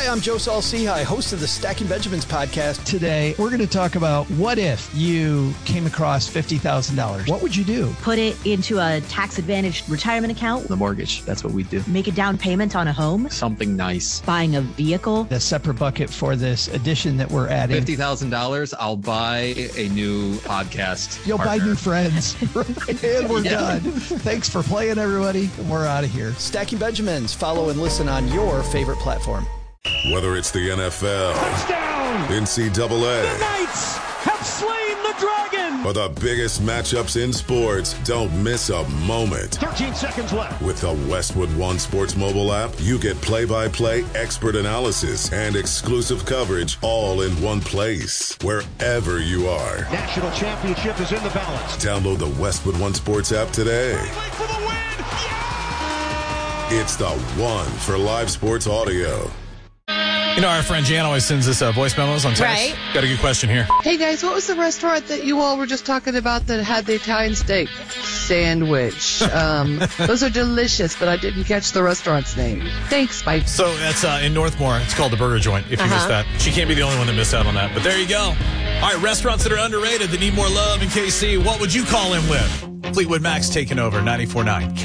Hi, I'm Joe Saul-Sehy, host of the Stacking Benjamins podcast. Today, we're going to talk about what if you came across $50,000. What would you do? Put it into a tax-advantaged retirement account. The mortgage, that's what we do. Make a down payment on a home. Something nice. Buying a vehicle. A separate bucket for this edition that we're adding. $50,000, I'll buy a new podcast. You'll partner. buy new friends. And we're done. Thanks for playing, everybody. We're out of here. Stacking Benjamins. Follow and listen on your favorite platform. Whether it's the NFL, touchdown, NCAA, the Knights have slain the dragon, or the biggest matchups in sports, don't miss a moment. 13 seconds left. With the Westwood One Sports mobile app, you get play-by-play expert analysis and exclusive coverage all in one place, wherever you are. National championship is in the balance. Download the Westwood One Sports app today. For the win. Yeah! It's the one for live sports audio. You know, our friend Jan always sends us voice memos on text. Right. Got a good question here. Hey, guys, what was the restaurant that you all were just talking about that had the Italian steak sandwich? Those are delicious, but I didn't catch the restaurant's name. Thanks, bye. So that's in Northmore. It's called the Burger Joint, if you missed that. She can't be the only one that missed out on that. But there you go. All right, restaurants that are underrated that need more love in KC. What would you call in with? Fleetwood Mac's taking over 94.9.